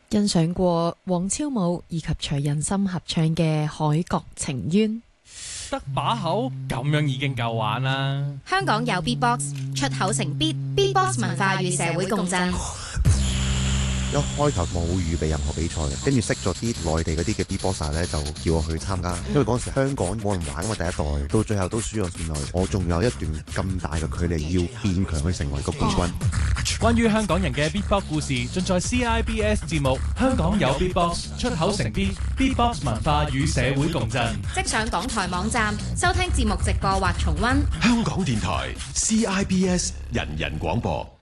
欣賞過黃超武以及徐仁心合唱嘅《海角情緣》。 得把口咁樣已經夠玩啦！ 香港有 Beatbox， 出口成 Beatbox 文化與社會共振。 一開頭冇預備任何比賽嘅，跟住識咗啲內地嗰啲嘅 Beatboxer 咧，就叫我去參加。因為嗰時香港冇人玩啊嘛，第一代到最後都輸咗線內，我仲有一段咁大嘅距離要變強去成為個冠軍。 關於香港人嘅 Beatbox 故事，盡在 CIBS 節目《香港有 Beatbox》，出口成 Beatbox 文化與社會共振。 即上港台網站收聽節目直播或重溫。 香港電台 CIBS 人人廣播。